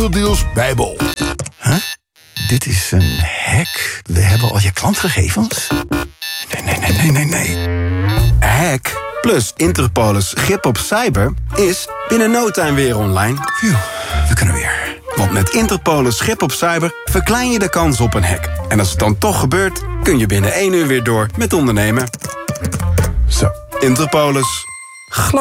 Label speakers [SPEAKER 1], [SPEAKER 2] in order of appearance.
[SPEAKER 1] zoveel deals bij Bol.
[SPEAKER 2] Huh? Dit is een hack. We hebben al je klantgegevens? Nee. Hack plus Interpolis grip op cyber is binnen no time weer online.
[SPEAKER 1] Phew, we kunnen weer.
[SPEAKER 2] Want met Interpolis grip op cyber verklein je de kans op een hack. En als het dan toch gebeurt, kun je binnen 1 uur weer door met ondernemen. Zo, Interpolis.